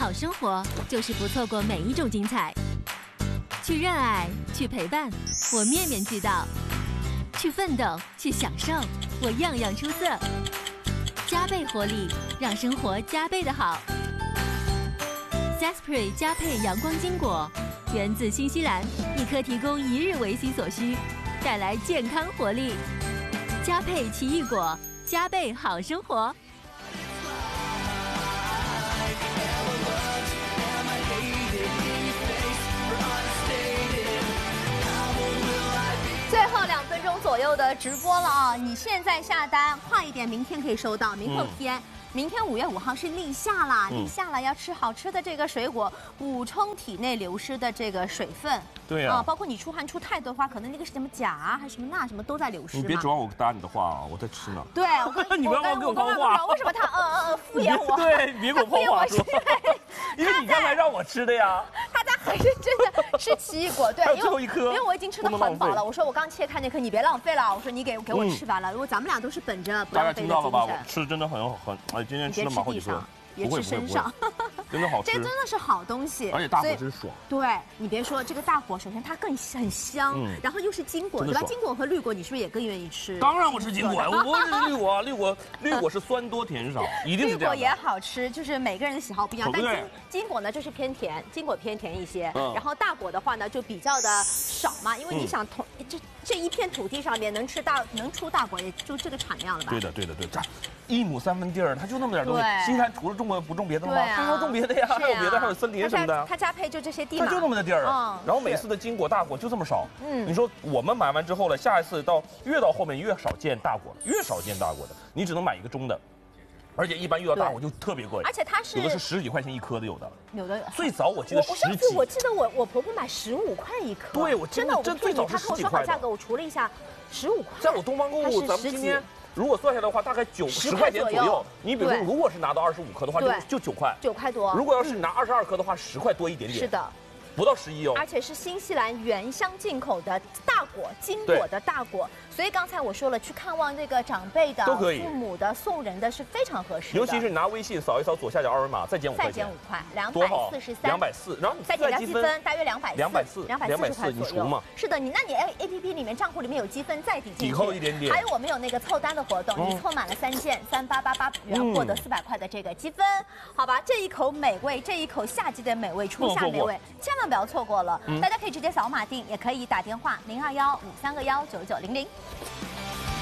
好生活就是不错过每一种精彩。去热爱，去陪伴，我面面俱到；去奋斗，去享受，我样样出色。加倍活力，让生活加倍的好。Zespri 加配阳光金果，源自新西兰，一颗提供1日维 C 所需，带来健康活力。加配奇异果，加倍好生活。 最后2分钟左右的直播了啊！你现在下单快一点，明天可以收到，明后天。明天5月5号是立夏啦，立夏了，要吃好吃的这个水果，补充体内流失的这个水分。 对呀， 包括你出汗出太多的话，可能那个什么钾啊，还是什么钠什么都在流失。 你别指望我搭你的话啊，我在吃呢。 对， 你不要给我抛话。 为什么他敷衍我？ 对，别给我抛话说。因为你刚才让我吃的呀。 他很认真的吃奇异果，对， 还有最后一颗， 因为我已经吃得很饱了。我说我刚切开那颗，你别浪费了。我说你给我吃完了。如果咱们俩都是本着不浪费的精神。大家听到了吧？我吃的真的很，今天吃了蛮好几颗。 别吃身上， 真的好吃， 这真的是好东西， 而且大果真爽。 对你别说这个大果，首先它很香，然后又是金果，对吧？金果和绿果，你是不是也更愿意吃？ 当然我吃金果呀，我不会吃绿果啊，绿果是酸多甜少，一定是这样。 绿果也好吃，就是每个人的喜好不一样，但金果呢就是偏甜，金果偏甜一些，然后大果的话呢就比较的少嘛，因为你想这一片土地上面能出大果，也就这个产量了吧？ 对的，这1亩3分地儿，它就那么点东西。新西兰除了种不种别的了吗？还要种别的呀，还有别的，还有森林什么的。 它加配就这些地嘛， 它就那么的地儿。然后每次的金果大果就这么少。你说我们买完之后了，下一次越到后面越少见大果了，越少见大果的，你只能买一个中的。而且一般遇到大果就特别贵， 而且它是有的是10几块钱一颗的，有的最早我记得 10几，我记得我婆婆买15块一颗， 对，我真的最早是10几块的价格，我除了一下，15块。 在我东方购物，咱们今天如果算下来的话，大概10块钱左右。你比如说，如果是拿到25颗的话，就9块 ，9块多。 如果要是拿22颗的话，10块多一点点。 是的。 不到11哦， 而且是新西兰原乡进口的大果，金果的大果，所以刚才我说了，去看望这个长辈的、 都可以， 父母的、送人的是非常合适的。 尤其是你拿微信扫一扫左下角二维码，再减5块钱， 再减5块，243，240， 然后再减积分，大约240块你除嘛？ 是的，那你 APP 里面账户里面有积分，再抵进去， 抵扣一点点。 还有我们有那个凑单的活动，你凑满了3件，3888元获得400块的这个积分，好吧？这一口美味，这一口夏季的美味，初夏美味，千万不要错过了。大家可以直接扫码订，也可以打电话0215319900。